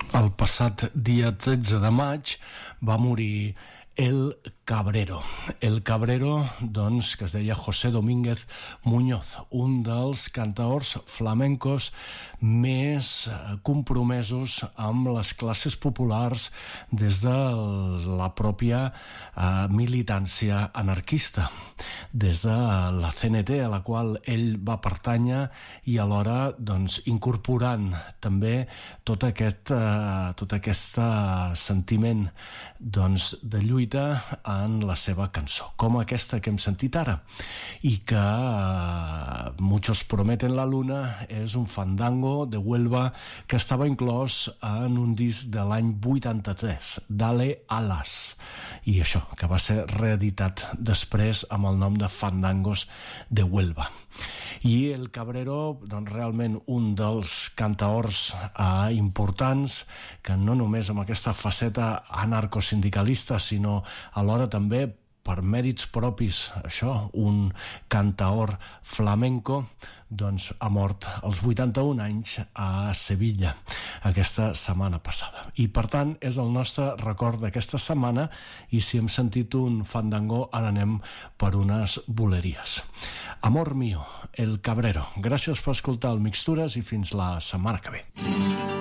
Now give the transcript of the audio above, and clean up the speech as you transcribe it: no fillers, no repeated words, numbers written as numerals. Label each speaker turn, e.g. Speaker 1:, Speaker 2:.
Speaker 1: El passat dia 13 de maig va morir El Cabrero. El Cabrero, doncs, que es deia José Domínguez Muñoz, un dels cantaors flamencos més compromesos amb les classes populars des de la pròpia militància anarquista, des de la CNT, a la qual ell va pertànyer, i alhora doncs, incorporant també tot aquest sentiment doncs, de lluita en la seva cançó, com aquesta que hem sentit ara, i que Muchos prometen la luna és un fandango de Huelva que estava inclòs en un disc de l'any 83, Dale Alas, i això, que va ser reeditat després amb el nom de Fandangos de Huelva. I El Cabrero, doncs, realment un dels cantaors importants, que no només amb aquesta faceta anarcosindicalista, sinó alhora també per mèrits propis, això, un cantaor flamenco, doncs ha mort als 81 anys a Sevilla aquesta setmana passada. I per tant és el nostre record d'aquesta setmana, i si hem sentit un fandango, ara anem per unes boleries. Amor mío, El Cabrero. Gràcies per escoltar el Mixtures i fins la setmana que ve.